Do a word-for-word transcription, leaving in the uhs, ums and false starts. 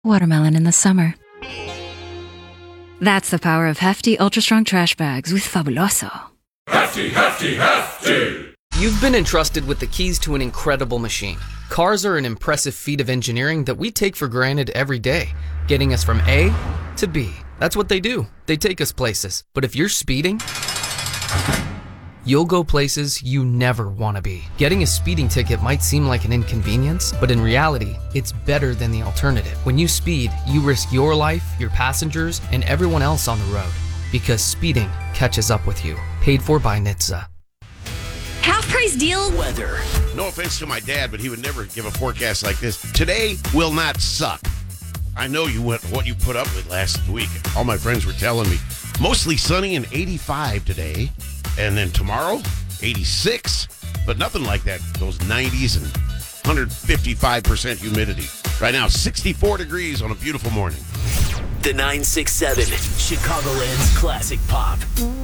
Watermelon in the summer. That's the power of hefty, ultra-strong trash bags with Fabuloso. Hefty, hefty, hefty! You've been entrusted with the keys to an incredible machine. Cars are an impressive feat of engineering that we take for granted every day, getting us from A to B. That's what they do. They take us places. But if you're speeding, you'll go places you never want to be. Getting a speeding ticket might seem like an inconvenience, but in reality, it's better than the alternative. When you speed, you risk your life, your passengers, and everyone else on the road. Because speeding catches up with you. Paid for by N H T S A. Half price deal. Weather. No offense to my dad, but he would never give a forecast like this. Today will not suck. I know you went what you put up with last week. All my friends were telling me. Mostly sunny and eighty-five today. And then tomorrow, eighty-six. But nothing like that. Those nineties and one hundred fifty-five percent humidity. Right now, sixty-four degrees on a beautiful morning. The nine six seven, Chicagoland's classic pop.